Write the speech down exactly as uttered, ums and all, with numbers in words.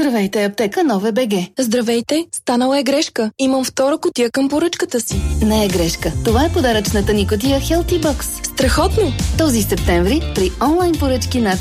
Здравейте, аптека Нове БГ. Здравейте, станала е грешка. Имам втора кутия към поръчката си. Не е грешка. Това е подаръчната ни кутия Healthy Box. Страхотно! Този септември при онлайн поръчки над